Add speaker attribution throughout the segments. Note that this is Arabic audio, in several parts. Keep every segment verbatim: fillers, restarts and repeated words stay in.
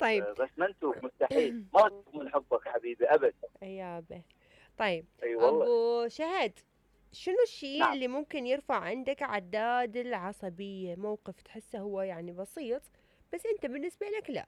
Speaker 1: طيب.
Speaker 2: بس منسوب مستحيل ما تكون حبك حبيبي ابدا.
Speaker 1: يابا. طيب
Speaker 2: اي والله.
Speaker 1: ابو شهد، شنو الشيء
Speaker 2: نعم.
Speaker 1: اللي ممكن يرفع عندك عداد العصبية؟ موقف تحسه هو يعني بسيط بس انت بالنسبة لك لا.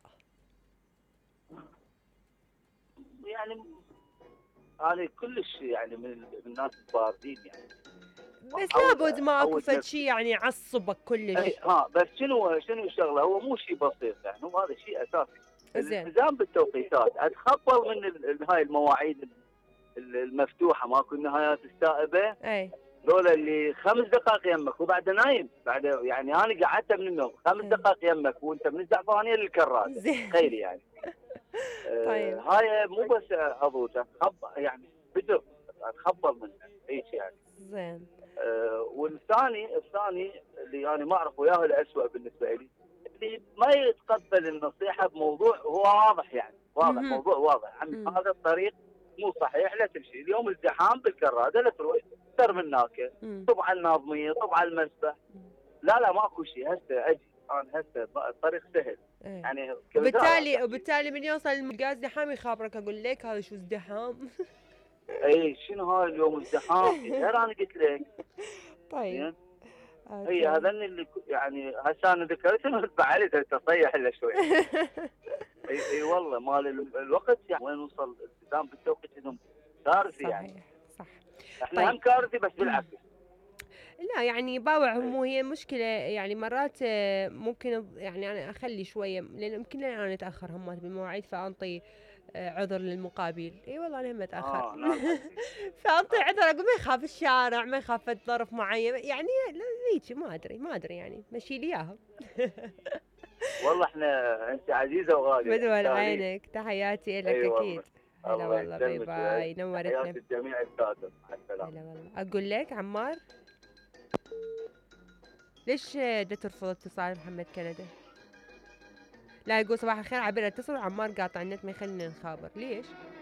Speaker 2: يعني انا كلش يعني من من الناس الباردين يعني.
Speaker 1: بس
Speaker 2: احاول
Speaker 1: لابد ما اكو
Speaker 2: اعود
Speaker 1: فد شيء
Speaker 2: نفسي.
Speaker 1: يعني يعصبك
Speaker 2: اي
Speaker 1: كلش.
Speaker 2: ها بس شنو شنو الشغله، هو مو شيء بسيط يعني، هو هذا شيء اساسي.
Speaker 1: زين.
Speaker 2: الالتزام بالتوقيتات، اتخبر من ال- ال- هاي المواعيد ال- المفتوحه، ماكو النهايات السائبه.
Speaker 1: اي.
Speaker 2: ذولا اللي خمس دقائق يمك وبعد نايم، بعد يعني انا قعدت من النوم خمس
Speaker 1: اي.
Speaker 2: دقائق يمك وانت من الزعفرانيه للكراده،
Speaker 1: زين.
Speaker 2: تخيلي يعني. آه
Speaker 1: طيب.
Speaker 2: هاي مو بس اضوج، اتخبر يعني بدر، اتخبر منها هيك يعني.
Speaker 1: زين.
Speaker 2: آه والثاني الثاني اللي انا ما اعرف وياه الاسوء بالنسبه لي، اللي ما يتقبل النصيحه بموضوع هو واضح يعني، واضح
Speaker 1: مهم.
Speaker 2: موضوع واضح، عمي
Speaker 1: مم.
Speaker 2: هذا الطريق مو صحيح لا تمشي، اليوم ازدحام بالكراده لا تروح، سر من هناك،
Speaker 1: مم.
Speaker 2: طب على الناظميه، طب على المسبح. لا لا ماكو شيء، هسه اجي انا هسه الطريق سهل
Speaker 1: ايه.
Speaker 2: يعني، كمثال
Speaker 1: وبالتالي
Speaker 2: تحكي.
Speaker 1: وبالتالي من يوصل الملقا ازدحام يخابرك، اقول لك هذا شو ازدحام.
Speaker 2: اي شنو هاي اليوم ازدحام، غير انا قلت لك.
Speaker 1: طيب.
Speaker 2: زين. هي
Speaker 1: اوكي.
Speaker 2: هذن اللي ك- يعني هسه انا ذكرتهم بعدت تصيح الا شوي. اي اي والله مال ال- الوقت يعني وين وصل الالتزام بالتوقيت انهم كارثي يعني.
Speaker 1: صحيح. صح.
Speaker 2: احنا
Speaker 1: طيب.
Speaker 2: هم كارثي بس بالعكس.
Speaker 1: لا يعني باوع،
Speaker 2: اي.
Speaker 1: مو هي مشكلة يعني مرات آه، ممكن يعني أنا أخلي شوية لأن يمكن أنا أتأخر همات بالمواعيد فأنطي آه، عذر للمقابل. اي والله انا هم اتاخر.
Speaker 2: اه نعم حبيبي.
Speaker 1: فانطي
Speaker 2: آه.
Speaker 1: عذر، اقول ما يخاف الشارع، ما يخاف ظرف معين يعني. لا، هيك ما ادري ما ادري يعني مشي لي اياها.
Speaker 2: والله احنا انت عزيزه وغاليه
Speaker 1: بدول
Speaker 2: تستاهلين.
Speaker 1: عينك، تحياتي لك
Speaker 2: اي
Speaker 1: اكيد.
Speaker 2: والله.
Speaker 1: هلا
Speaker 2: الله
Speaker 1: والله، باي
Speaker 2: يسلمك.
Speaker 1: باي، نورتنا.
Speaker 2: تحياتي لجميع الكاتب، مع السلامه.
Speaker 1: هلا والله. اقول لك عمار، ليش دا ترفض اتصال محمد كندا؟ لا يقول صباح الخير، عبير اتصل وعمار قاطع النت ما يخلينا نخابر، ليش؟